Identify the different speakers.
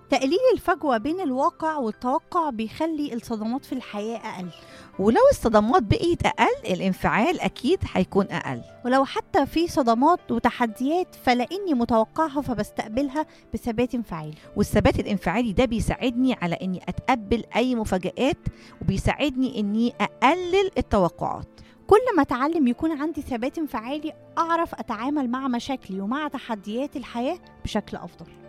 Speaker 1: تقليل الفجوة بين الواقع والتوقع بيخلي الصدمات في الحياة أقل.
Speaker 2: ولو الصدمات بقيت أقل الانفعال أكيد هيكون أقل.
Speaker 1: ولو حتى في صدمات وتحديات فلاني متوقعها فبستقبلها بثبات انفعالي.
Speaker 2: والثبات الانفعالي ده بيساعدني على إني أتقبل أي مفاجآت، وبيساعدني إني أقلل التوقعات.
Speaker 1: كل ما أتعلم يكون عندي ثبات انفعالي أعرف أتعامل مع مشاكلي ومع تحديات الحياة بشكل أفضل.